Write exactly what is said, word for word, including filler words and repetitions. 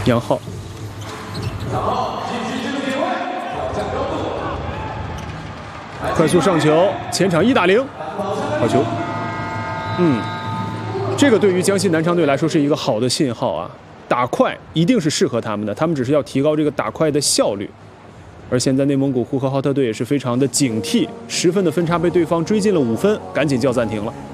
杨浩。快速上球，前场一打零，好球。嗯，这个对于江西南昌队来说是一个好的信号啊，打快一定是适合他们的，他们只是要提高这个打快的效率。而现在内蒙古呼和浩特队也是非常的警惕，十分的分差被对方追进了五分，赶紧叫暂停了。